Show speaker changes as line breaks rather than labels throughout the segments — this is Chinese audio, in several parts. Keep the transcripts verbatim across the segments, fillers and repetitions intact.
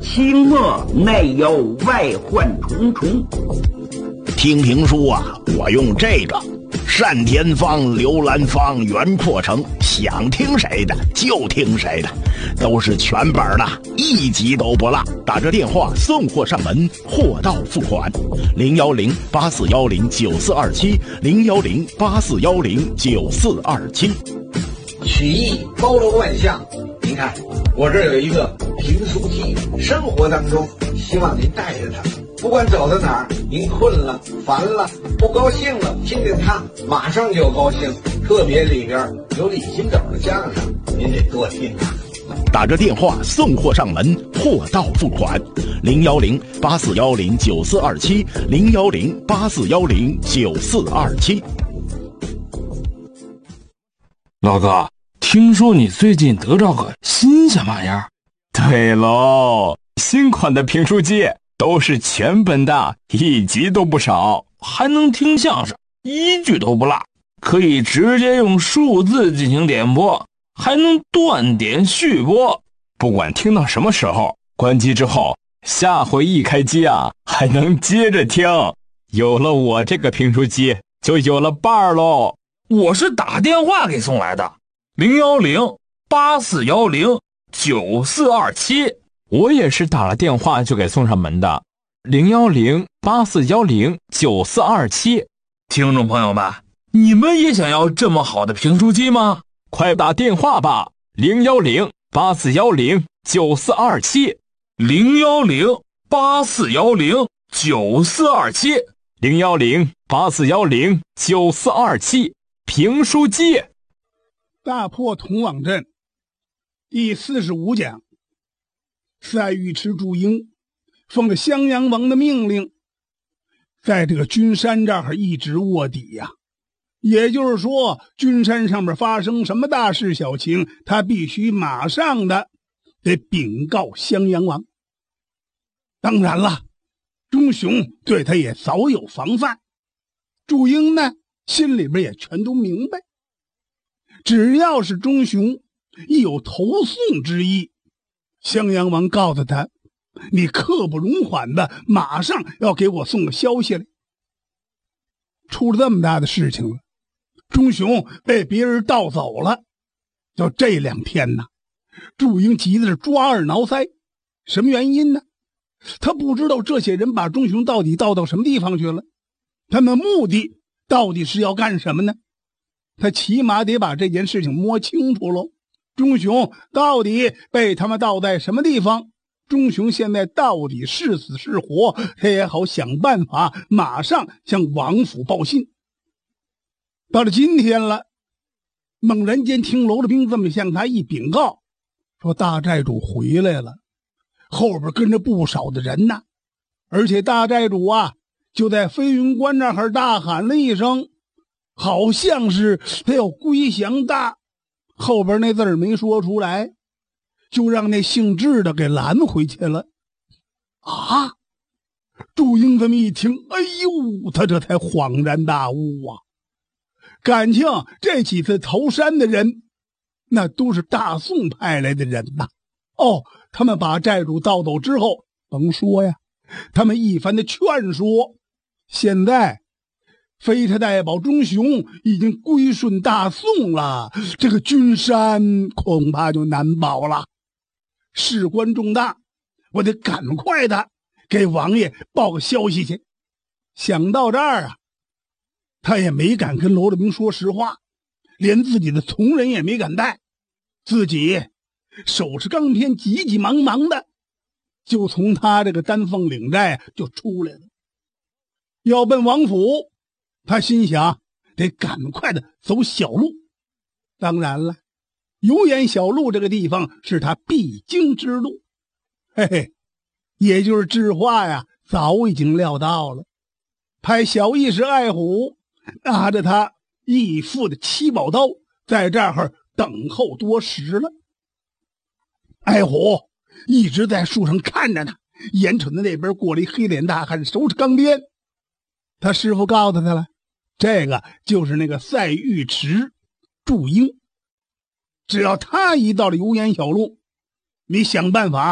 清末内有外患重重。
听评书啊，我用这个单田芳、刘兰芳、袁阔成，想听谁的就听谁的，都是全本的，一集都不落。打这电话送货上门，货到付款。零幺零八四幺零九四二七，零幺零八四幺零九四二七。
曲艺包罗万象，您看我这儿有一个评书机，生活当中希望您带着它，不管走到哪儿，您困了、烦了、不高兴了，听见它马上就高兴。特别里边有李金斗的相声，您得多听啊。
打着电话送货上门，货到付款。零幺零八四幺零九四二七，零幺零八四幺零九四二七。
老哥，听说你最近得着个新鲜玩意儿？
对喽，新款的评书机都是全本的，一集都不少，
还能听相声，一句都不落，可以直接用数字进行点播，还能断点续播。
不管听到什么时候，关机之后，下回一开机啊，还能接着听。有了我这个评书机，就有了伴儿喽。
我是打电话给送来的，零幺零八四幺零九四二七。
我也是打了电话就给送上门的，零幺零八四幺零九四二七。
听众朋友们，你们也想要这么好的评书机吗？
快打电话吧，零幺零八四幺零九四二七，
零幺零八四幺零九四二七，
零幺零八四幺零九四二七。评书机。
大破同往镇第四十五讲，赛尉迟祝英奉了襄阳王的命令，在这个君山这儿一直卧底呀、啊。也就是说，君山上面发生什么大事小情，他必须马上的得禀告襄阳王。当然了，钟雄对他也早有防范，祝英呢心里边也全都明白，只要是钟雄一有投送之意，襄阳王告诉他，你刻不容缓的马上要给我送个消息来。出了这么大的事情了，钟雄被别人盗走了，就这两天呢，祝英急的是抓耳挠腮。什么原因呢？他不知道这些人把钟雄到底盗到什么地方去了，他们目的到底是要干什么呢？他起码得把这件事情摸清楚喽。钟雄到底被他们盗在什么地方？钟雄现在到底是死是活？他也好想办法马上向王府报信。到了今天了，猛然间听娄了兵这么向他一禀告，说大寨主回来了，后边跟着不少的人呢，而且大寨主啊就在飞云关那儿大喊了一声，好像是他要归降大，后边那字儿没说出来，就让那姓智的给拦回去了。啊！祝英这么一听，哎呦，他这才恍然大悟啊！感情这几次投山的人，那都是大宋派来的人呐。哦，他们把寨主盗走之后，甭说呀，他们一番的劝说，现在飞车太保钟雄已经归顺大宋了，这个君山恐怕就难保了。事关重大，我得赶快的给王爷报个消息去。想到这儿啊，他也没敢跟娄了明说实话，连自己的从人也没敢带，自己手持钢鞭，急急忙忙的就从他这个丹凤岭寨就出来了，要奔王府。他心想得赶快的走小路，当然了，有眼小路这个地方是他必经之路，嘿嘿，也就是智化呀早已经料到了，派小义士爱虎拿着他义父的七宝刀在这儿等候多时了。爱虎一直在树上看着呢，眼瞅着那边过来一黑脸大汉，手持钢鞭。他师傅告诉他了，这个就是那个赛尉迟祝英，只要他一到了有眼小路，你想办法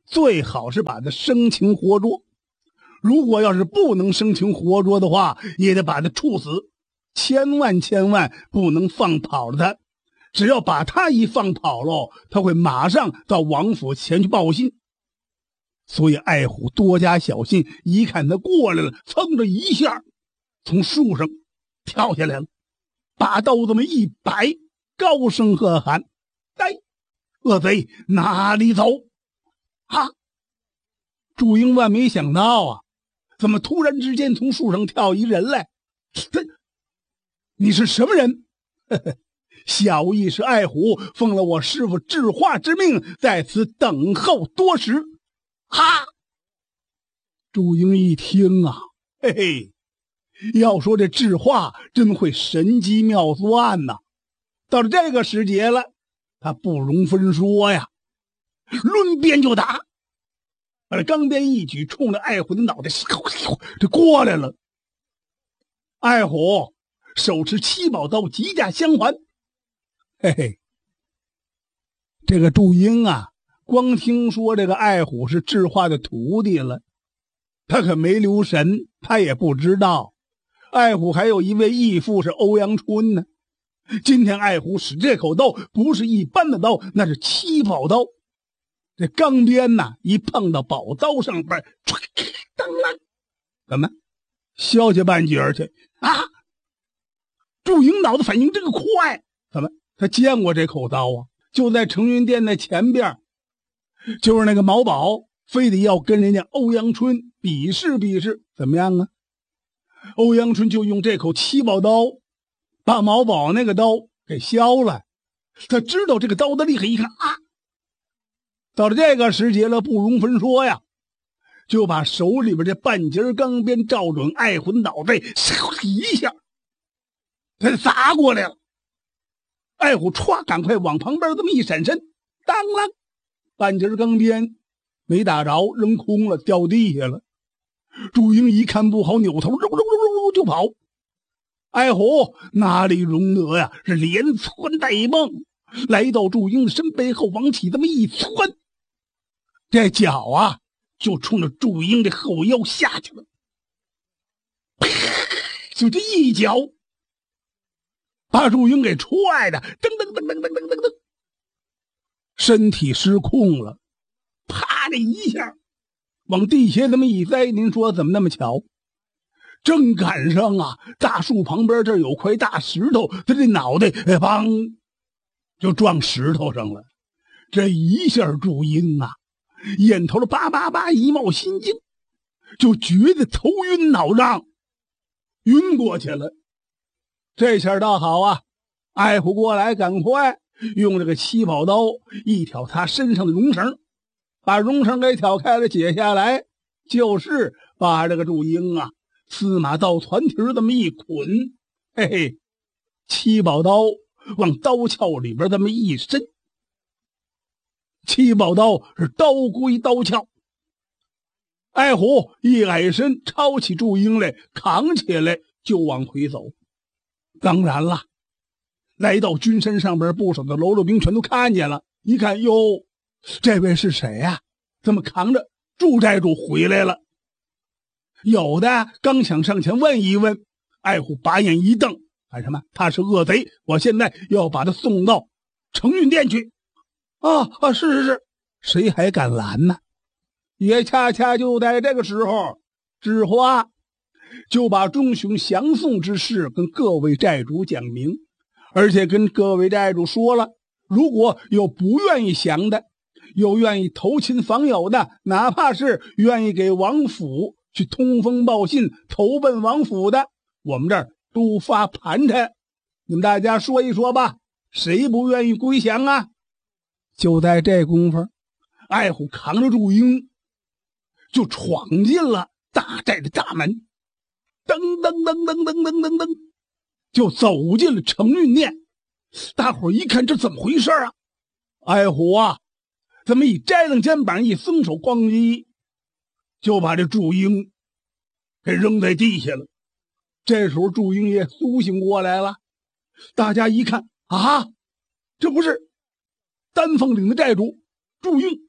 最好是把他生擒活捉。如果要是不能生擒活捉的话，也得把他处死，千万千万不能放跑了他。只要把他一放跑了，他会马上到王府前去报信。所以爱虎多加小心，一看他过来了，噌的一下从树上跳下来了，把刀这么一摆，高声喝喊：“呆，恶贼哪里走？”啊！祝英万没想到啊，怎么突然之间从树上跳一人来？这，你是什么人？呵呵，小义是爱虎，奉了我师傅智化之命，在此等候多时。哈！祝英一听啊，嘿嘿，要说这智化真会神机妙算呐！到了这个时节了，他不容分说呀，抡鞭就打，把这钢鞭一举，冲着爱虎的脑袋这过来了。爱虎手持七宝刀，急驾相还。嘿嘿，这个祝英啊，光听说这个爱虎是智化的徒弟了，他可没留神，他也不知道爱虎还有一位义父是欧阳春呢。今天爱虎使这口刀不是一般的刀，那是七宝刀。这钢鞭呐，一碰到宝刀上边，当啷，怎么消下半截去啊？祝英脑子反应这个快，怎么他见过这口刀啊？就在承运殿的前边，就是那个毛宝非得要跟人家欧阳春比试比试，怎么样啊？欧阳春就用这口七宝刀把毛宝那个刀给削了。他知道这个刀的厉害，一看啊，到了这个时节了，不容分说呀，就把手里边这半截钢鞭照准爱虎的脑袋，一下他砸过来了。爱虎歘，赶快往旁边这么一闪身，当啷，半截钢鞭没打着，扔空了，掉地下了。祝英一看不好，扭头揉揉揉揉就跑。爱虎哪里容得呀，是连窜带蹦，来到祝英的身背后，往起这么一窜，这脚啊就冲着祝英的后腰下去了，就这一脚把祝英给踹的噔噔噔噔噔噔噔噔，身体失控了，啪的一下往地下这么一栽。您说怎么那么巧？正赶上啊，大树旁边这儿有块大石头，他这脑袋哎砰就撞石头上了。这一下祝英啊眼头了叭叭叭一冒心惊，就觉得头晕脑胀，晕过去了。这下倒好啊，爱虎过来，赶快用这个七宝刀一挑他身上的绒绳，把绒绳给挑开了，解下来，就是把这个祝英啊司马道团蹄这么一捆，嘿嘿，七宝刀往刀鞘里边这么一伸，七宝刀是刀归刀鞘。爱虎一矮身，抄起祝英来，扛起来就往回走。当然了，来到军山上边，不少的喽啰兵全都看见了，一看哟，这位是谁呀、啊？怎么扛着祝寨主回来了？有的刚想上前问一问，爱虎把眼一瞪，干什么？他是恶贼，我现在要把他送到承运殿去。啊啊，是是是，谁还敢拦呢？也恰恰就在这个时候，智化就把忠雄降宋之事跟各位寨主讲明，而且跟各位寨主说了，如果有不愿意降的，有愿意投亲访友的，哪怕是愿意给王府去通风报信投奔王府的，我们这儿都发盘缠，你们大家说一说吧，谁不愿意归降啊？就在这功夫，爱虎扛着祝英就闯进了大寨的大门，噔噔噔噔噔噔噔噔，就走进了承运殿。大伙儿一看，这怎么回事啊？爱虎啊这么一摘楞肩膀，一松手，咣叽就把这祝英给扔在地下了。这时候祝英也苏醒过来了，大家一看啊，这不是丹凤岭的寨主祝英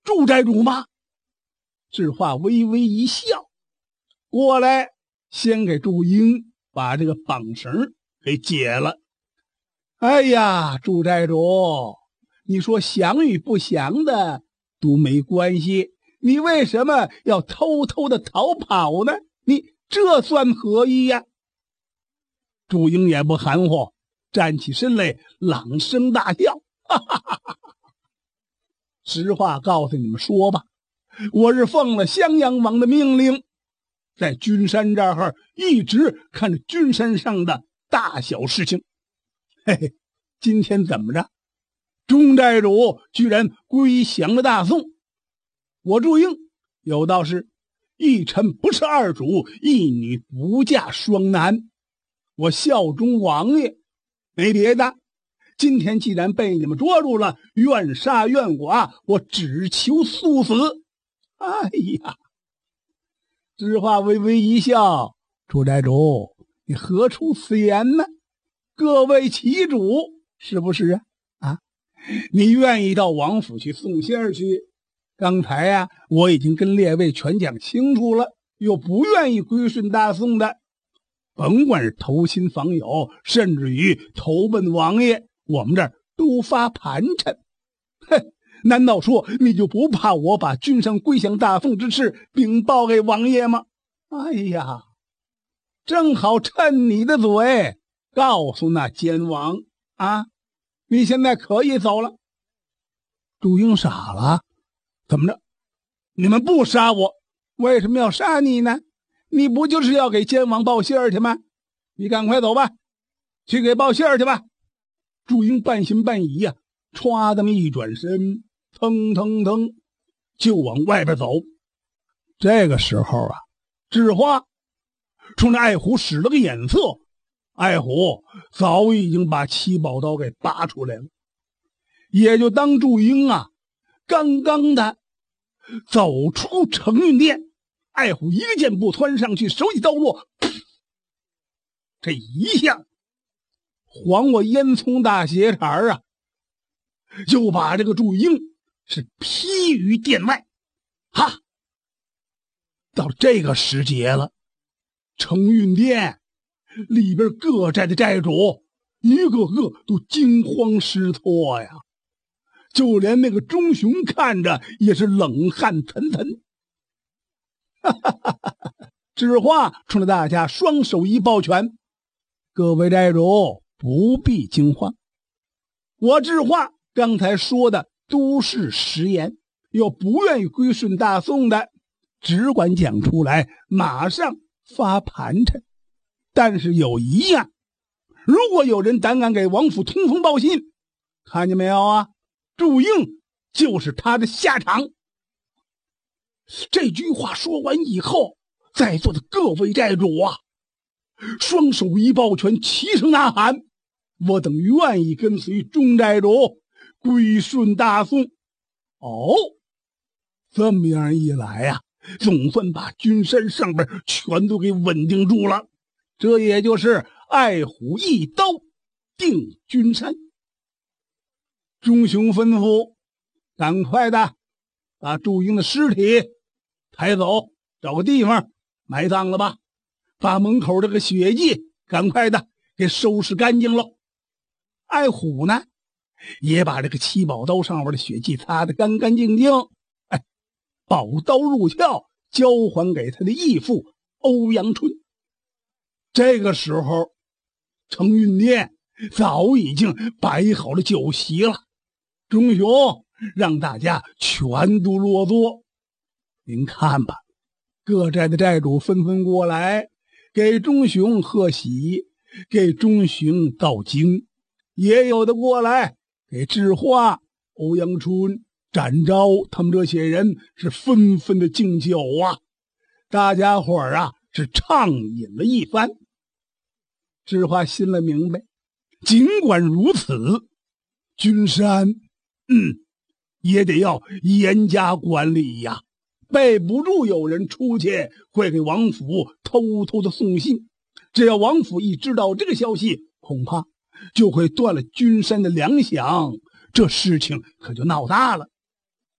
祝寨主吗？智化微微一笑，过来先给祝英把这个绑绳给解了。哎呀，祝寨主，你说降与不降的都没关系，你为什么要偷偷的逃跑呢？你这算何意呀？祝英也不含糊，站起身来，朗声大笑，哈哈哈哈！实话告诉你们说吧，我是奉了襄阳王的命令，在君山这儿一直看着君山上的大小事情。嘿嘿，今天怎么着？钟寨主居然归降了大宋，我祝英有道是一臣不是二主，一女不嫁双男。我效忠王爷，没别的。今天既然被你们捉住了，愿杀愿剐，我只求速死。哎呀！知话微微一笑，祝寨主，你何出此言呢？各为其主，是不是啊？啊，你愿意到王府去送信儿去？刚才呀、啊，我已经跟列位全讲清楚了。又不愿意归顺大宋的，甭管是投亲访友，甚至于投奔王爷，我们这儿都发盘缠。哼，难道说你就不怕我把君上归降大宋之事禀报给王爷吗？哎呀，正好趁你的嘴告诉那奸王啊，你现在可以走了。祝英傻了，怎么着？你们不杀我，为什么要杀你呢？你不就是要给奸王报信儿去吗？你赶快走吧，去给报信儿去吧。祝英半信半疑呀、啊，歘这么一转身，腾腾腾就往外边走。这个时候啊，智花冲着爱虎使了个眼色，爱虎早已经把七宝刀给拔出来了。也就当祝英啊刚刚的走出承运殿，爱虎一个箭步窜上去，手起刀落，这一下黄瓜烟囱大斜茬啊，就把这个祝英是劈于殿外。哈，到这个时节了，承运殿里边各寨的寨主一个个都惊慌失措呀，就连那个钟雄看着也是冷汗涔涔。哈哈哈哈！智化冲着大家双手一抱拳，各位寨主不必惊慌，我智化刚才说的都是实言，有不愿意归顺大宋的，只管讲出来，马上发盘缠。但是有一样，如果有人胆敢给王府通风报信，看见没有啊？祝英就是他的下场。这句话说完以后，在座的各位寨主啊，双手一抱拳，齐声呐喊：我等愿意跟随钟寨主归顺大宋。哦，这么样一来呀、啊，总算把君山上边全都给稳定住了。这也就是爱虎一刀定君山。钟雄吩咐，赶快的把祝英的尸体抬走，找个地方埋葬了吧。把门口这个血迹赶快的给收拾干净了。爱虎呢，也把这个七宝刀上面的血迹擦得干干净净。哎，宝刀入鞘，交还给他的义父欧阳春。这个时候，承运殿早已经摆好了酒席了。钟雄让大家全都落座。您看吧，各寨的寨主纷纷过来，给钟雄贺喜，给钟雄道经，也有的过来给智化、欧阳春、展昭他们这些人是纷纷的敬酒啊。大家伙儿啊是畅饮了一番。智化心里明白，尽管如此，君山嗯也得要严加管理呀，备不住有人出去会给王府偷偷的送信。只要王府一知道这个消息，恐怕就会断了君山的粮饷，这事情可就闹大了。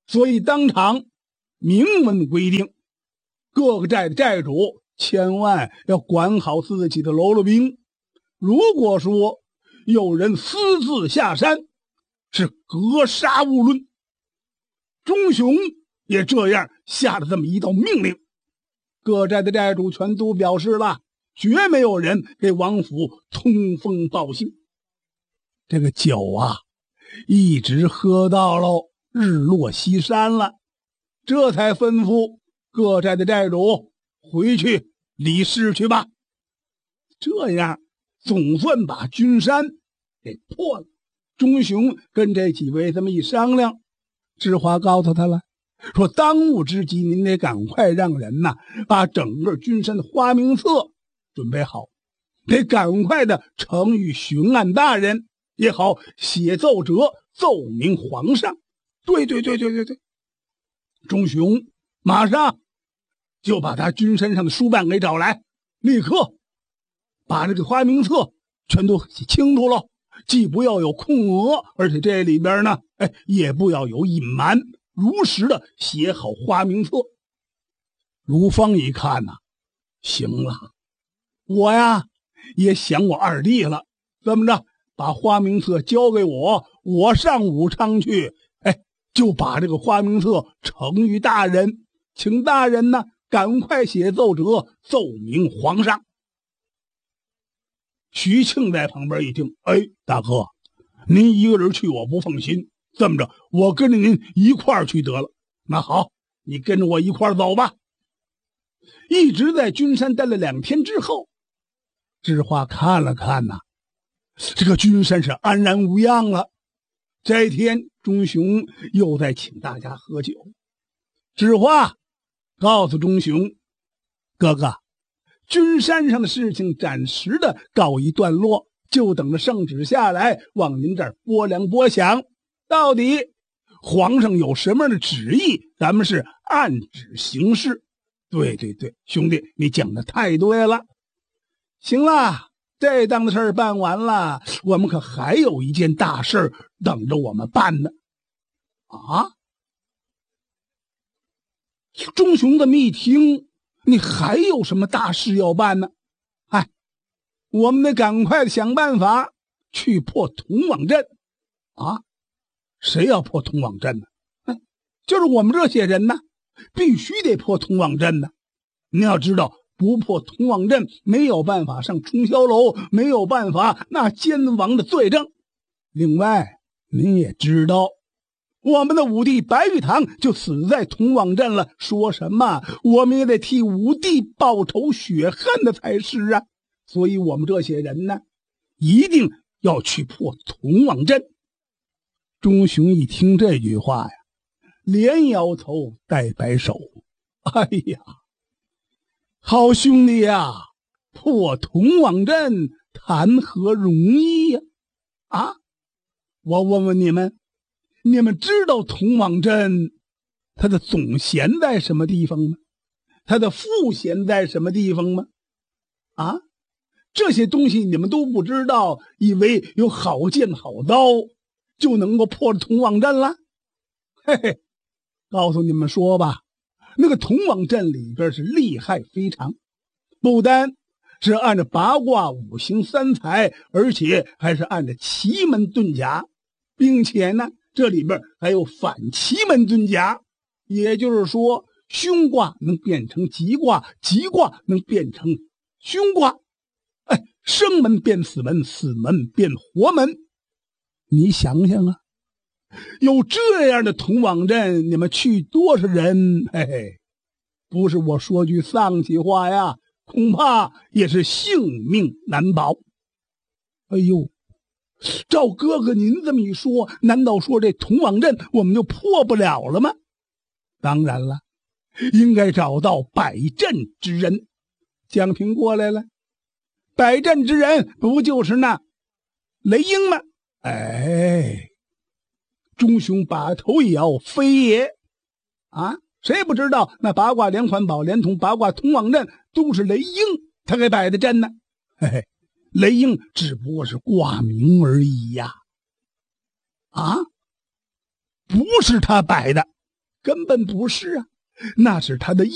所以当场明文规定，各个寨的寨主千万要管好自己的喽啰兵。如果说有人私自下山，是格杀勿论。钟雄也这样下了这么一道命令，各寨的寨主全都表示了，绝没有人给王府通风报信。这个酒啊，一直喝到了日落西山了，这才吩咐各寨的寨主回去理事去吧。这样总算把君山给破了。钟雄跟这几位这么一商量，知华告诉他了，说当务之急，您得赶快让人呐、啊、把整个君山的花名册准备好，得赶快的呈与巡按大人，也好写奏折奏明皇上。对对对对对对，钟雄马上就把他君山上的书办给找来，立刻把这个花名册全都写清楚了，既不要有空额，而且这里边呢，哎，也不要有隐瞒，如实的写好花名册。卢芳一看呐、啊，行了，我呀也想我二弟了，怎么着，把花名册交给我，我上武昌去，哎，就把这个花名册呈于大人，请大人呢赶快写奏折奏明皇上。徐庆在旁边一听，哎，大哥，您一个人去我不放心，这么着，我跟着您一块儿去得了。那好，你跟着我一块儿走吧。一直在君山待了两天之后，知华看了看呐、啊，这个君山是安然无恙了。这一天，钟雄又在请大家喝酒。知华告诉钟雄，哥哥，君山上的事情暂时的告一段落，就等着圣旨下来往您这儿拨粮拨饷。到底皇上有什么样的旨意，咱们是按旨行事。对对对，兄弟，你讲的太对了。行了，这档子事儿办完了，我们可还有一件大事等着我们办呢。啊！钟雄这么一听，你还有什么大事要办呢？哎，我们得赶快的想办法去破铜网阵啊！谁要破铜网阵呢？哎，就是我们这些人呢，必须得破铜网阵呢。你要知道，不破铜网阵，没有办法上冲霄楼，没有办法那奸王的罪证。另外，您也知道，我们的武帝白玉堂就死在铜网阵了，说什么我们也得替武帝报仇雪恨的才是啊！所以我们这些人呢，一定要去破铜网阵。钟雄一听这句话呀，连摇头带摆手，哎呀，好兄弟呀，破铜网阵谈何容易呀！啊，我问问你们，你们知道铜网阵它的总弦在什么地方吗？它的副弦在什么地方吗？啊，这些东西你们都不知道，以为有好剑好刀就能够破了铜网阵了？嘿嘿，告诉你们说吧，那个铜网阵里边是厉害非常，不单是按照八卦五行三才，而且还是按照奇门遁甲，并且呢，这里边还有反奇门遁甲，也就是说，凶卦能变成吉卦，吉卦能变成凶卦，哎，生门变死门，死门变活门。你想想啊，有这样的铜网阵，你们去多少人？嘿嘿，不是我说句丧气话呀，恐怕也是性命难保。哎呦，照哥哥您这么一说，难道说这铜网阵我们就破不了了吗？当然了，应该找到摆阵之人。蒋平过来了，摆阵之人不就是那雷英吗？哎，钟雄把头一摇，非也啊！谁不知道那八卦连环宝连同八卦铜网阵都是雷英他给摆的阵呢？嘿嘿，雷英只不过是挂名而已呀！啊，不是他摆的， 根本不是啊，那是他的意